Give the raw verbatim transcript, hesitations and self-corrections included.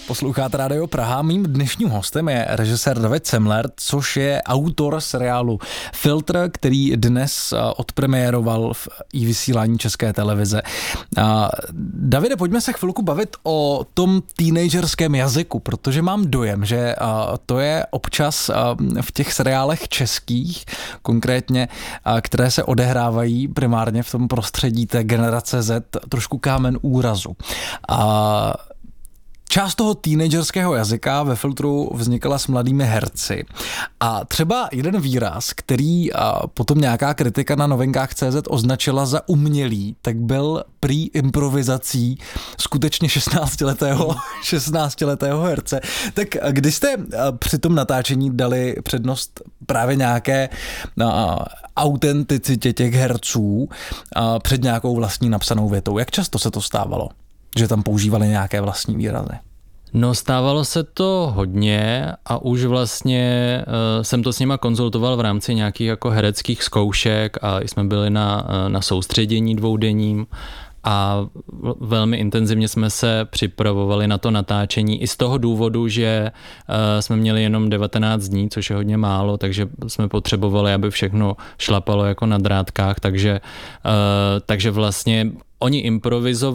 Posloucháte Rádio Praha. Mým dnešním hostem je režisér David Semler, což je autor seriálu Filtr, který dnes odpremiéroval v i-vysílání České televize. Davide, pojďme se chvilku bavit o tom teenagerském jazyku, protože mám dojem, že to je občas v těch seriálech českých, konkrétně, které se odehrávají primárně v tom prostředí té generace Z, trošku kámen úrazu. A část toho teenagerského jazyka ve Filtru vznikala s mladými herci. A třeba jeden výraz, který a potom nějaká kritika na novinkách tečka cé zet označila za umělý, tak byl prý improvizací skutečně šestnáctiletého, šestnáctiletého herce. Tak kdy jste při tom natáčení dali přednost právě nějaké a, autenticitě těch herců a, před nějakou vlastní napsanou větou? Jak často se to stávalo, že tam používali nějaké vlastní výrazy? No, stávalo se to hodně a už vlastně uh, jsem to s nima konzultoval v rámci nějakých jako hereckých zkoušek a jsme byli na, na soustředění dvoudenním a velmi intenzivně jsme se připravovali na to natáčení i z toho důvodu, že uh, jsme měli jenom devatenáct dní, což je hodně málo, takže jsme potřebovali, aby všechno šlapalo jako na drátkách, takže, uh, takže vlastně oni improvizovali